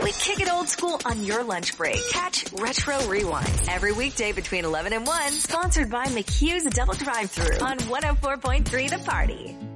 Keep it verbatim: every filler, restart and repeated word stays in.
We kick it old school on your lunch break. Catch Retro Rewind every weekday between eleven and one. Sponsored by McHugh's Double Drive-Thru on one oh four point three The Party.